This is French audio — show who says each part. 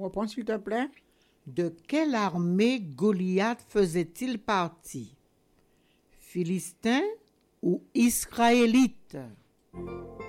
Speaker 1: Reprends s'il te plaît.
Speaker 2: De quelle armée Goliath faisait-il partie? Philistin ou Israélite?